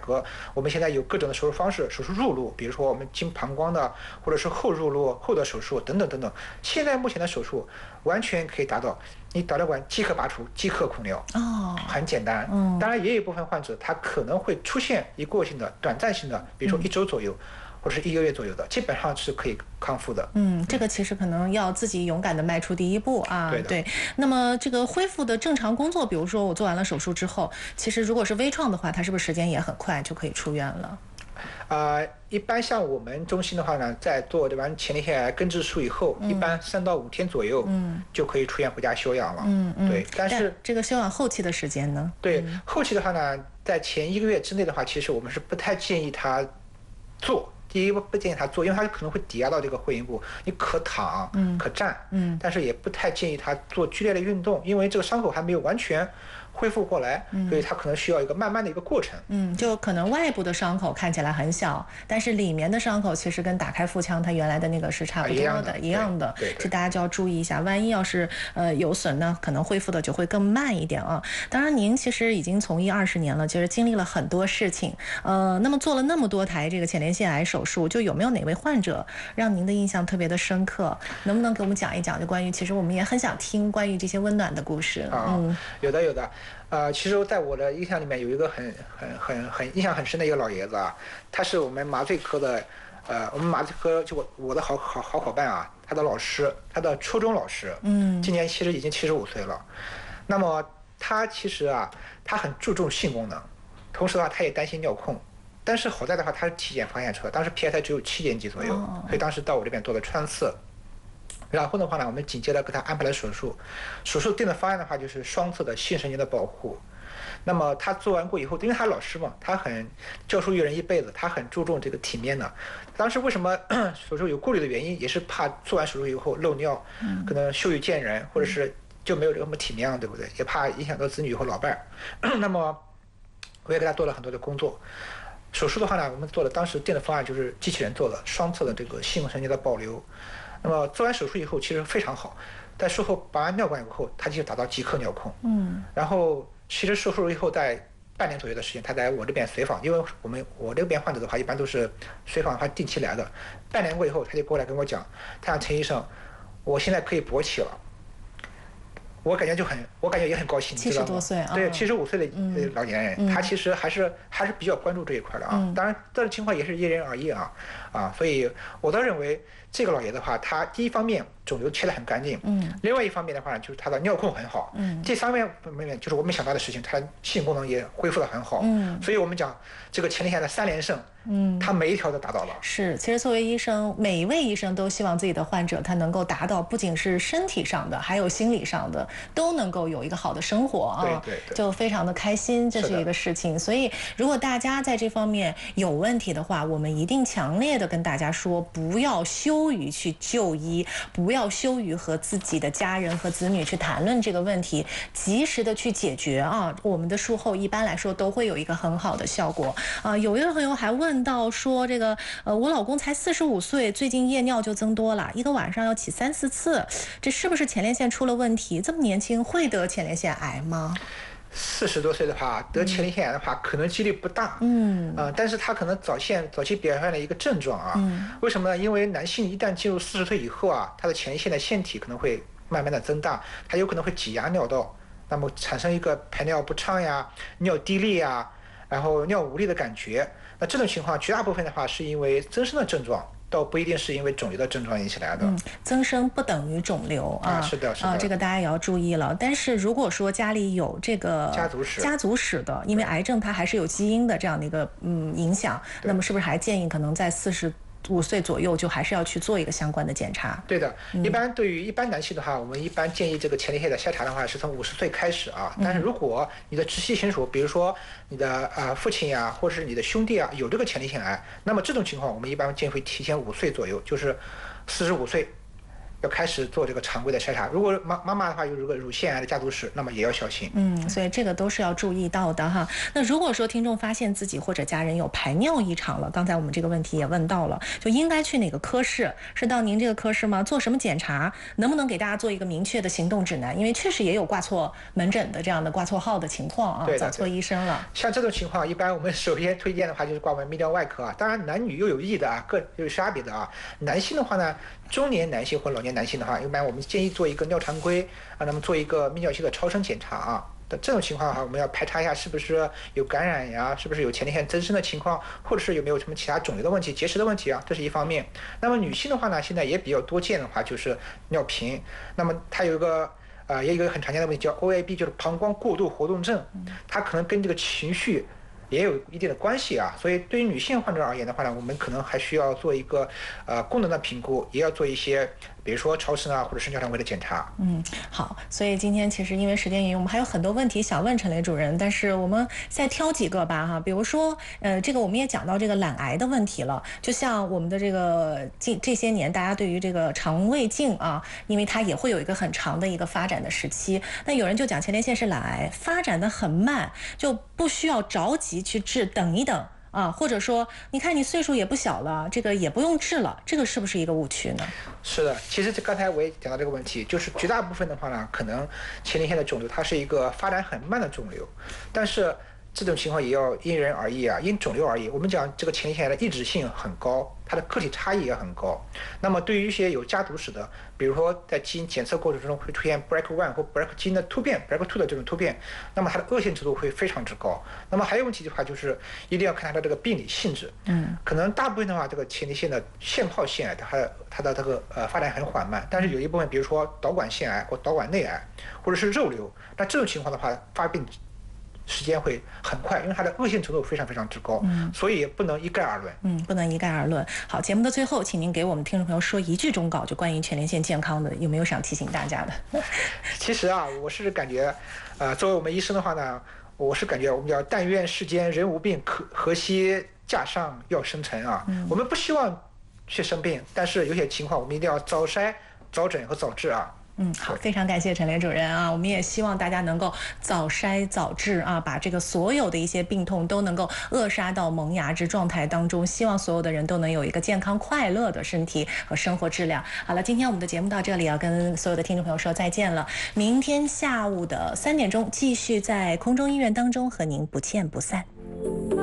合，我们现在有各种的手术方式，手术入路，比如说我们经膀胱的，或者是后入路后的手术等等等等。现在目前的手术完全可以达到你导尿管即刻拔除，即刻控尿，很简单。当然也有一部分患者他可能会出现一过性的、短暂性的，比如说1周左右。或者是1个月左右的，基本上是可以康复的。 这个其实可能要自己勇敢的迈出第一步啊。 对。 那么这个恢复的正常工作，比如说我做完了手术之后，其实如果是微创的话，它是不是时间也很快就可以出院了？ 一般像我们中心的话呢，在做完前列腺癌根治术以后，一般3到5天左右，就可以出院回家休养了。对。但是这个休养后期的时间呢？ 对，后期的话呢，在前1个月之内的话，其实我们是不太建议他做。第一，不建议他做，因为他可能会抵压到这个会阴部，你可躺，可站，但是也不太建议他做剧烈的运动，因为这个伤口还没有完全恢复过来，所以他可能需要一个慢慢的一个过程。 就可能外部的伤口看起来很小，但是里面的伤口其实跟打开腹腔它原来的那个是差不多的，一样的。这大家就要注意一下，万一要是有损呢，可能恢复的就会更慢一点啊。当然，您其实已经从医20年了，其实经历了很多事情，那么做了那么多台这个前列腺癌手术，就有没有哪位患者让您的印象特别的深刻？能不能给我们讲一讲？就关于，其实我们也很想听关于这些温暖的故事。 有的。其实在我的印象里面有一个很印象很深的一个老爷子啊，他是我们麻醉科的，我们麻醉科就我的好伙伴啊，他的老师，他的初中老师，今年其实已经75岁了。那么他其实啊，他很注重性功能，同时的话他也担心尿控，但是好在的话他是体检发现出来，当时 PSA 只有7点几左右，所以当时到我这边做了穿刺。然后的话呢，我们紧接着给他安排了手术，手术定的方案的话就是双侧的性神经的保护。那么他做完过以后，因为他老师嘛，他很教书育人一辈子，他很注重这个体面的。当时为什么手术有顾虑的原因，也是怕做完手术以后漏尿，可能羞于见人，或者是就没有这么体面了，对不对？也怕影响到子女和老伴儿。那么我也给他做了很多的工作。手术的话呢，我们做的当时定的方案就是机器人做的双侧的这个性神经的保留。那么做完手术以后其实非常好，在术后拔完尿管以后，他就达到即刻尿控。然后其实手术以后在半年左右的时间，他在我这边随访，因为我这边患者的话一般都是随访的话定期来的。半年过以后，他就过来跟我讲，他讲陈医生，我现在可以勃起了。我感觉也很高兴 ，70多岁啊， 对，75岁的老年人，他其实还是比较关注这一块的啊。当然，这种情况也是因人而异啊，所以我倒认为这个老爷子的话，他第一方面肿瘤切得很干净，另外一方面的话呢，就是他的尿控很好，第三方面就是我没想到的事情，他性功能也恢复得很好，所以我们讲这个前列腺的3连胜，他每一条都达到了。 是，其实作为医生，每一位医生都希望自己的患者他能够达到不仅是身体上的，还有心理上的，都能够有一个好的生活啊， 对， 就非常的开心，这是一个事情。所以如果大家在这方面有问题的话，我们一定强烈的跟大家说，不要羞于去就医，不要羞于和自己的家人和子女去谈论这个问题，及时的去解决啊。我们的术后一般来说都会有一个很好的效果啊。有一位朋友还问到说，这个我老公才45岁，最近夜尿就增多了，一个晚上要起3、4次，这是不是前列腺出了问题？这么年轻会得前列腺癌吗 ？40多岁的话得前列腺癌的话，可能几率不大，但是他可能早期表现了一个症状啊，为什么呢？因为男性一旦进入40岁以后啊，他的前列腺的腺体可能会慢慢的增大，他有可能会挤压尿道，那么产生一个排尿不畅呀、尿滴沥呀，然后尿无力的感觉。那这种情况绝大部分的话是因为增生的症状，倒不一定是因为肿瘤的症状引起来的。 增生不等于肿瘤啊。 是的。 这个大家也要注意了。但是如果说家里有这个家族史的，因为癌症它还是有基因的这样的一个影响，那么是不是还建议可能在45岁左右就还是要去做一个相关的检查？ 对的，一般对于一般男性的话，我们一般建议这个前列腺的筛查的话是从50岁开始啊。但是如果你的直系亲属，比如说你的父亲呀，或者是你的兄弟啊，有这个前列腺癌，那么这种情况我们一般建议会提前5岁左右，就是45岁要开始做这个常规的筛查。如果妈妈的话有这个乳腺癌的家族史，那么也要小心。 所以这个都是要注意到的哈。那如果说听众发现自己或者家人有排尿异常了，刚才我们这个问题也问到了，就应该去哪个科室？是到您这个科室吗？做什么检查？能不能给大家做一个明确的行动指南？因为确实也有挂错门诊的这样的挂错号的情况啊，找错医生了。 像这种情况，一般我们首先推荐的话就是挂我们泌尿外科啊。当然男女又有异的啊，各有差别的啊。男性的话呢，中年男性或老年男性的话，一般我们建议做一个尿常规啊，那么做一个泌尿系的超声检查啊。这种情况的话，我们要排查一下是不是有感染呀，是不是有前列腺增生的情况，或者是有没有什么其他肿瘤的问题、结石的问题啊，这是一方面。那么女性的话呢，现在也比较多见的话就是尿频，那么它有一个也有一个很常见的问题叫 OAB， 就是膀胱过度活动症，它可能跟这个情绪也有一定的关系啊。所以对于女性患者而言的话呢，我们可能还需要做一个功能的评估，也要做一些比如说超声啊或者是尿常规的检查。 好，所以今天其实因为时间原因，我们还有很多问题想问陈雷主任，但是我们再挑几个吧哈。比如说这个我们也讲到这个懒癌的问题了，就像我们的这个这些年大家对于这个肠胃镜啊，因为它也会有一个很长的一个发展的时期，那有人就讲前列腺是懒癌，发展的很慢，就不需要着急去治，等一等啊，或者说你看你岁数也不小了，这个也不用治了，这个是不是一个误区呢？ 是的，其实刚才我也讲到这个问题，就是绝大部分的话呢，可能前列腺的肿瘤它是一个发展很慢的肿瘤，但是这种情况也要因人而异啊，因肿瘤而异。我们讲这个前列腺癌的抑制性很高，它的个体差异也很高。那么对于一些有家族史的，比如说在基因检测过程中会出现 BRCA1 或 BRCA 基因的突变 ，BRCA2 的这种突变，那么它的恶性程度会非常之高。那么还有问题的话，就是一定要看它的这个病理性质。可能大部分的话，这个前列腺的腺泡腺癌，它的这个发展很缓慢，但是有一部分，比如说导管腺癌或导管内癌，或者是肉瘤，那这种情况的话，发病时间会很快，因为它的恶性程度非常非常之高，所以不能一概而论。 不能一概而论。好，节目的最后，请您给我们听众朋友说一句忠告，就关于前列腺健康的，有没有想提醒大家的？ 其实啊，我是感觉，作为我们医生的话呢，我是感觉我们叫但愿世间人无病，何惜架上药生尘啊。我们不希望去生病，但是有些情况我们一定要早筛、早诊和早治啊。 好，非常感谢陈雷主任啊！我们也希望大家能够早筛早治啊，把这个所有的一些病痛都能够扼杀到萌芽之状态当中。希望所有的人都能有一个健康快乐的身体和生活质量。好了，今天我们的节目到这里，要跟所有的听众朋友说再见了。明天下午的3点钟，继续在空中医院当中和您不见不散。